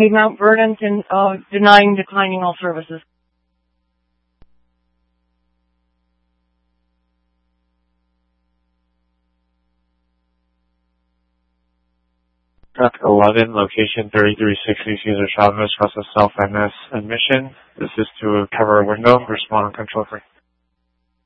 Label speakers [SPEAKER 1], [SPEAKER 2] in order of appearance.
[SPEAKER 1] Mount Vernon denying declining all services.
[SPEAKER 2] Truck 11, location 3360 Cesar Chavez, Russell Self MS admission. This is to cover a window. Respond on control free.